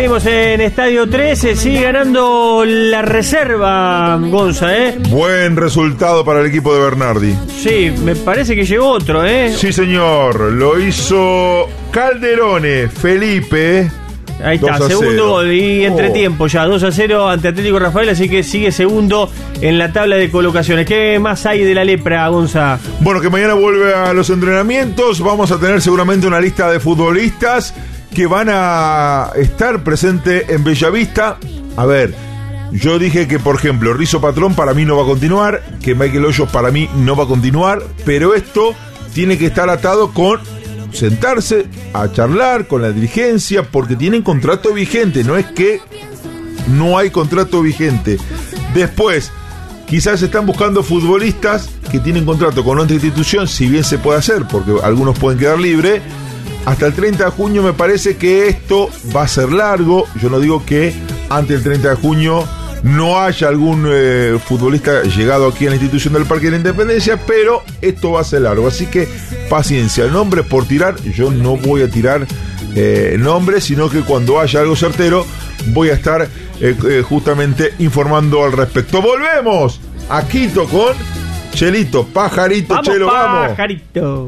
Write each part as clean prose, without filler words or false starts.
Seguimos en Estadio 13, sigue ganando la reserva, Gonza, Buen resultado para el equipo de Bernardi. Sí, me parece que llegó otro, Sí, señor, lo hizo Calderone, Felipe. Ahí está, segundo gol y entretiempo ya, 2-0 ante Atlético Rafael, así que sigue segundo en la tabla de colocaciones. ¿Qué más hay de la lepra, Gonza? Bueno, que mañana vuelve a los entrenamientos, vamos a tener seguramente una lista de futbolistas que van a estar presentes en Bellavista. A ver, yo dije que, por ejemplo, Rizzo Patrón para mí no va a continuar, que Michael Hoyos para mí no va a continuar, pero esto tiene que estar atado con sentarse a charlar con la dirigencia, porque tienen contrato vigente, no es que no hay contrato vigente. Después, quizás están buscando futbolistas que tienen contrato con otra institución, si bien se puede hacer, porque algunos pueden quedar libres. Hasta el 30 de junio me parece que esto va a ser largo. Yo no digo que antes del 30 de junio no haya algún futbolista llegado aquí a la institución del Parque de la Independencia, pero esto va a ser largo, así que paciencia. Nombres por tirar, yo no voy a tirar nombres, sino que cuando haya algo certero voy a estar justamente informando al respecto. Volvemos a Quito con Chelito, Pajarito. Vamos, Chelo, vamos. Pajarito.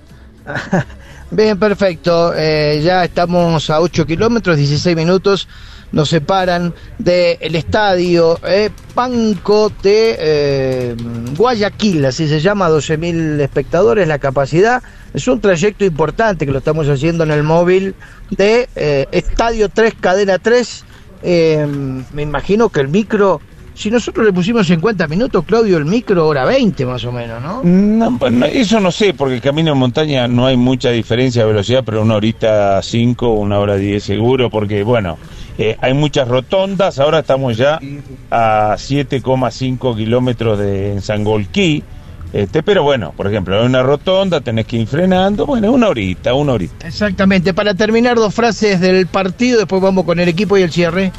Bien, perfecto. Ya estamos a 8 kilómetros, 16 minutos nos separan del estadio Panco de Guayaquil, así se llama, 12.000 espectadores la capacidad. Es un trayecto importante que lo estamos haciendo en el móvil de Estadio 3, Cadena 3. Me imagino que el micro, si nosotros le pusimos 50 minutos, Claudio, el micro hora 20 más o menos, ¿no? No, eso no sé, porque el camino en montaña no hay mucha diferencia de velocidad, pero 1 horita 5, 1 hora 10 seguro, porque bueno, hay muchas rotondas. Ahora estamos ya a 7,5 kilómetros de Sangolquí, pero bueno, por ejemplo, hay una rotonda, tenés que ir frenando, bueno, 1 horita. Exactamente. Para terminar, 2 frases del partido, después vamos con el equipo y el cierre.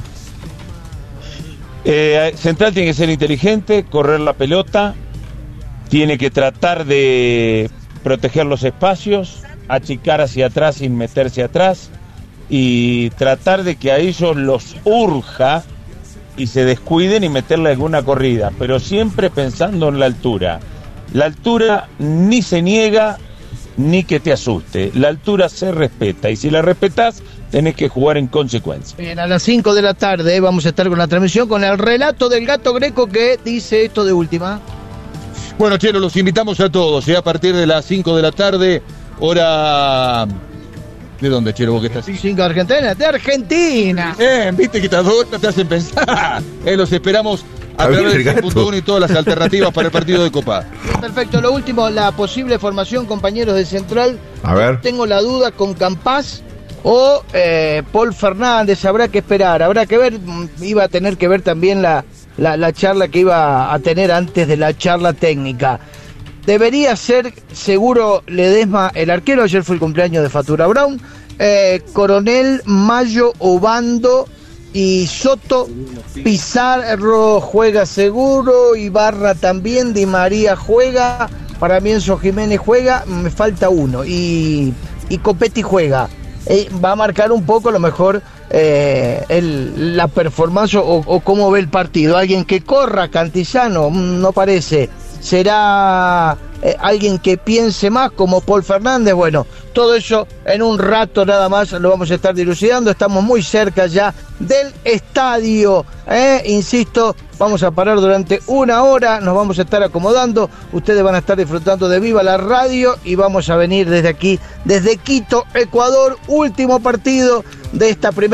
Central tiene que ser inteligente, correr la pelota, tiene que tratar de proteger los espacios, achicar hacia atrás sin meterse atrás y tratar de que a ellos los urja y se descuiden y meterle alguna corrida, pero siempre pensando en la altura. La altura ni se niega ni que te asuste, la altura se respeta y si la respetás tenés que jugar en consecuencia. Bien, a las 5 de la tarde vamos a estar con la transmisión con el relato del Gato Greco que dice esto de última. Bueno, Chelo, los invitamos a todos, a partir de las 5 de la tarde, hora... ¿De dónde, Chelo, vos que estás? 5 de Argentina, de Argentina. Viste que estas dos te hacen pensar. Los esperamos a través de 100.1 y todas las alternativas para el partido de Copa. Perfecto, lo último, la posible formación, compañeros de Central. A ver. Tengo la duda con Campás o Paul Fernández, habrá que esperar, habrá que ver, iba a tener que ver también la charla que iba a tener antes de la charla técnica. Debería ser seguro Ledesma el arquero, ayer fue el cumpleaños de Fatura Brown, Coronel, Mayo, Obando y Soto, Pizarro juega seguro, Ibarra también, Di María juega, para mí Enzo Jiménez juega, me falta uno, y Copetti juega. Va a marcar un poco a lo mejor la performance o cómo ve el partido. Alguien que corra, Cantizano, no parece. Será alguien que piense más como Paul Fernández. Bueno, todo eso en un rato nada más lo vamos a estar dilucidando. Estamos muy cerca ya del estadio, insisto, vamos a parar durante 1 hora, nos vamos a estar acomodando, ustedes van a estar disfrutando de Viva la Radio y vamos a venir desde aquí, desde Quito, Ecuador, último partido de esta primera